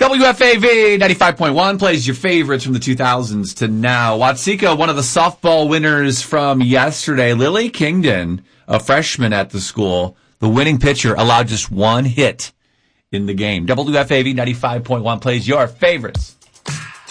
WFAV 95.1 plays your favorites from the 2000s to now. Watseka, one of the softball winners from yesterday. Lily Kingdon, a freshman at the school, the winning pitcher, allowed just one hit in the game. WFAV 95.1 plays your favorites.